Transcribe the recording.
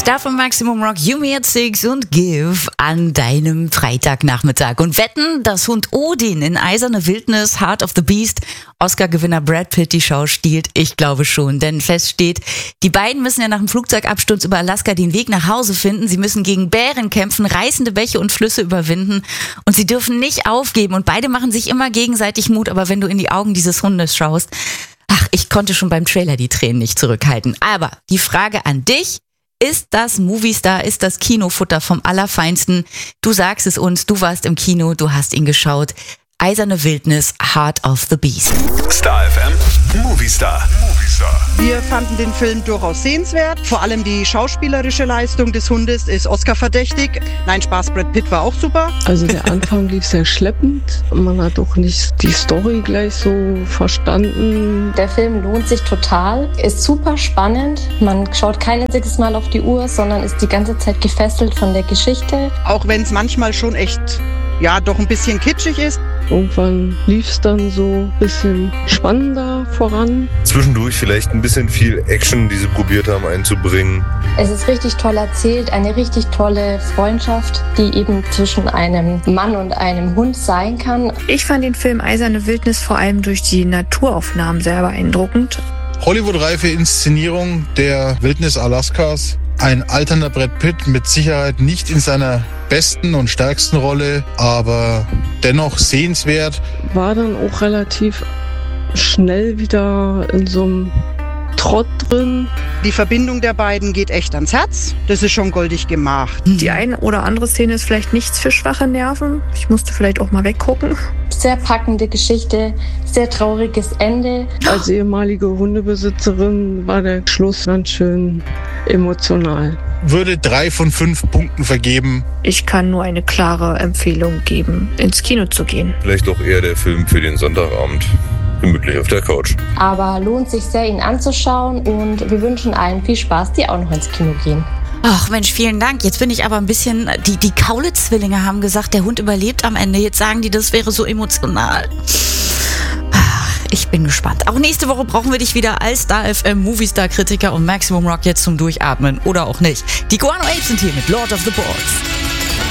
Star von Maximum Rock, You Me at Six und Give an deinem Freitagnachmittag. Und wetten, dass Hund Odin in Eiserne Wildnis, Heart of the Beast, Oscar-Gewinner Brad Pitt die Show stiehlt? Ich glaube schon, denn fest steht, die beiden müssen ja nach dem Flugzeugabsturz über Alaska den Weg nach Hause finden. Sie müssen gegen Bären kämpfen, reißende Bäche und Flüsse überwinden und sie dürfen nicht aufgeben. Und beide machen sich immer gegenseitig Mut, aber wenn du in die Augen dieses Hundes schaust, ich konnte schon beim Trailer die Tränen nicht zurückhalten. Aber die Frage an dich: Ist das Movistar, ist das Kinofutter vom Allerfeinsten? Du sagst es uns, du warst im Kino, du hast ihn geschaut. Eiserne Wildnis, Heart of the Beast. Star FM, Movistar. Wir fanden den Film durchaus sehenswert. Vor allem die schauspielerische Leistung des Hundes ist Oscar-verdächtig. Nein, Spaß, Brad Pitt war auch super. Also der Anfang lief sehr schleppend. Man hat auch nicht die Story gleich so verstanden. Der Film lohnt sich total, ist super spannend. Man schaut kein einziges Mal auf die Uhr, sondern ist die ganze Zeit gefesselt von der Geschichte. Auch wenn es manchmal schon echt, doch ein bisschen kitschig ist. Irgendwann lief es dann so ein bisschen spannender voran. Zwischendurch vielleicht ein bisschen viel Action, die sie probiert haben einzubringen. Es ist richtig toll erzählt, eine richtig tolle Freundschaft, die eben zwischen einem Mann und einem Hund sein kann. Ich fand den Film Eiserne Wildnis vor allem durch die Naturaufnahmen sehr beeindruckend. Hollywood-reife Inszenierung der Wildnis Alaskas. Ein alternder Brad Pitt, mit Sicherheit nicht in seiner besten und stärksten Rolle, aber dennoch sehenswert. War dann auch relativ schnell wieder in so einem Trott drin. Die Verbindung der beiden geht echt ans Herz. Das ist schon goldig gemacht. Die eine oder andere Szene ist vielleicht nichts für schwache Nerven. Ich musste vielleicht auch mal weggucken. Sehr packende Geschichte, sehr trauriges Ende. Als ehemalige Hundebesitzerin war der Schluss ganz schön emotional. Würde 3 von 5 Punkten vergeben. Ich kann nur eine klare Empfehlung geben, ins Kino zu gehen. Vielleicht auch eher der Film für den Sonntagabend. Gemütlich auf der Couch. Aber lohnt sich sehr, ihn anzuschauen, und wir wünschen allen viel Spaß, die auch noch ins Kino gehen. Ach Mensch, vielen Dank. Jetzt bin ich aber ein bisschen, die Kaulitz-Zwillinge haben gesagt, der Hund überlebt am Ende. Jetzt sagen die, das wäre so emotional. Ich bin gespannt. Auch nächste Woche brauchen wir dich wieder als Star FM Movistar-Kritiker und Maximum Rock jetzt zum Durchatmen. Oder auch nicht. Die Guano Apes sind hier mit Lord of the Balls.